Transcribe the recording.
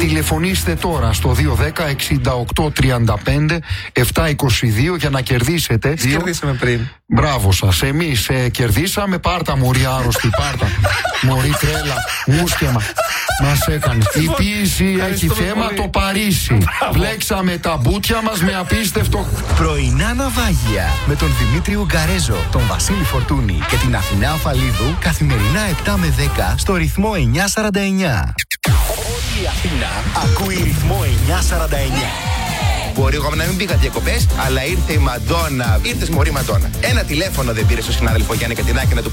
Τηλεφωνήστε τώρα στο 210-6835-722 για να κερδίσετε. Κερδίσαμε πριν. Μπράβο σας. Εμείς κερδίσαμε. Πάρτα μωρή άρρωστη, πάρτα. Μωρή τρέλα, μουσκεμα. Μας έκανε. Η ποίηση έχει θέμα το Παρίσι. Μπλέξαμε τα μπούτια μας με απίστευτο. Πρωινά ναυάγια με τον Δημήτρη Ουγγαρέζο, τον Βασίλη Φορτούνη και την Αθηνά Αφαλίδου καθημερινά 7 με 10 στο ρυθμό 949. Όλη η Αθήνα ακούει ρυθμό 949. Μπορεί εγώ να μην πήγα διακοπές, αλλά ήρθε η Μαντόνα. Ήρθες μωρή Μαντόνα. Ένα τηλέφωνο δεν πήρε στον συνάδελφο Γιάννη Κατινάκη να του